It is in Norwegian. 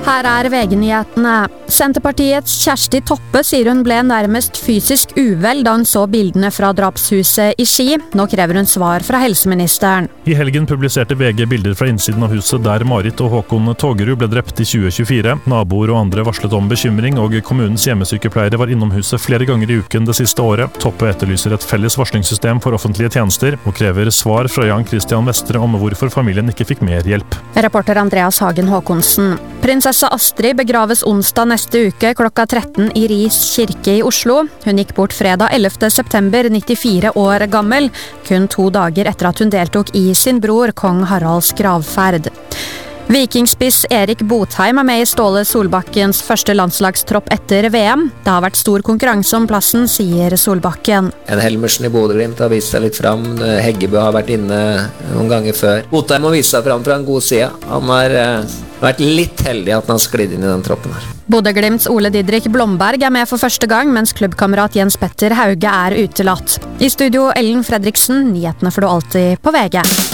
Her VG-nyhetene. Senterpartiets Kjersti Toppe sier hun ble nærmest fysisk uvel da hun så bildene fra drapshuset i Ski. Nå krever hun svar fra helseministeren. I helgen publiserte VG bilder fra innsiden av huset der Marit og Håkon Togerud ble drept i 2024. Naboer og andre varslet om bekymring, og kommunens hjemmesykepleiere var innom huset flere ganger i uken det siste året. Toppe etterlyser et felles varslingssystem for offentlige tjenester, og krever svar fra Jan Christian Vestre om hvorfor familien ikke fikk mer hjelp. Reporter Andreas Hagen Håkonsen. Prinsesse Astrid begraves onsdag neste uke klokka 13 i Ris kirke i Oslo. Hun gikk bort fredag 11. september, 94 år gammel, kun 2 dager etter at hun deltok i sin bror kong Haralds gravferd. Vikingspiss Erik Botheim med i Ståle Solbakkens første landslagstropp etter VM. Det har vært stor konkurranse om plassen, sier Solbakken. En Helmersen i Bodø/Glimt har vist seg litt fram. Heggebø har vært inne noen ganger før. Botheim må vise seg fram fra en god side. Han har vært litt heldig at han har sklidd inn i den troppen her. Bodø/Glimts Ole Didrik Blomberg med for første gang, mens klubbkamerat Jens Petter Hauge utelatt. I studio Ellen Fredriksen, nyhetene får du alltid på VG.